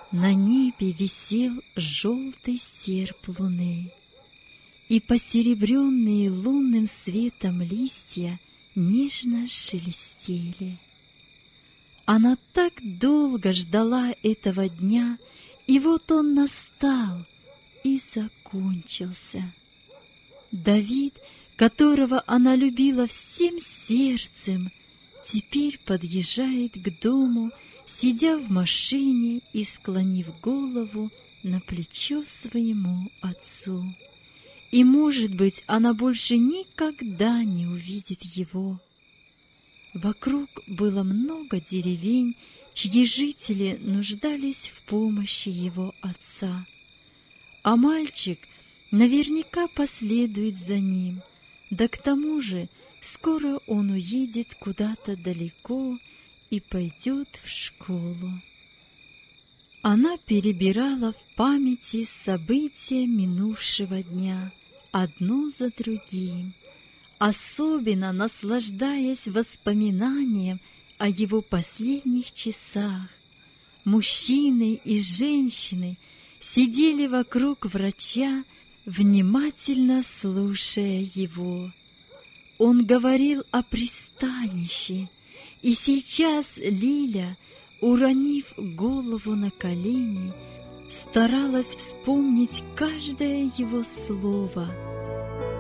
На небе висел желтый серп луны, и посеребренные лунным светом листья нежно шелестели. Она так долго ждала этого дня, и вот он настал и закончился. Давид, которого она любила всем сердцем, теперь подъезжает к дому, сидя в машине и склонив голову на плечо своему отцу. И, может быть, она больше никогда не увидит его. Вокруг было много деревень, чьи жители нуждались в помощи его отца. А мальчик наверняка последует за ним, да к тому же скоро он уедет куда-то далеко и пойдет в школу. Она перебирала в памяти события минувшего дня, одно за другим, особенно наслаждаясь воспоминанием о его последних часах. Мужчины и женщины сидели вокруг врача, внимательно слушая его. Он говорил о пристанище, и сейчас Лиля, уронив голову на колени, старалась вспомнить каждое его слово,